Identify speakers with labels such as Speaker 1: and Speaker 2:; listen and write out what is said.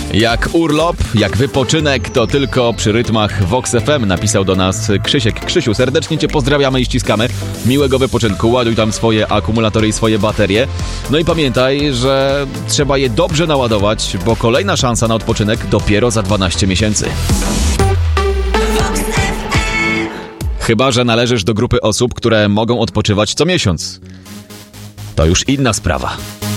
Speaker 1: Jak urlop, jak wypoczynek, to tylko przy rytmach Vox FM, napisał do nas Krzysiek. Krzysiu, serdecznie Cię pozdrawiamy i ściskamy. Miłego wypoczynku, ładuj tam swoje akumulatory i swoje baterie. No i pamiętaj, że trzeba je dobrze naładować, bo kolejna szansa na odpoczynek dopiero za 12 miesięcy. Chyba że należysz do grupy osób, które mogą odpoczywać co miesiąc. To już inna sprawa.